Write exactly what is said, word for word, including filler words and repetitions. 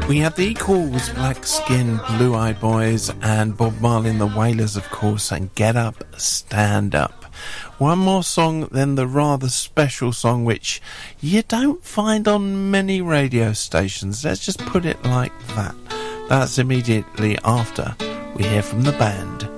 We had the Equals, Black Skin, Blue Eyed Boys, and Bob Marley and the Wailers, of course, and Get Up, Stand Up. One more song, then the rather special song which you don't find on many radio stations. Let's just put it like that. That's immediately after we hear from the band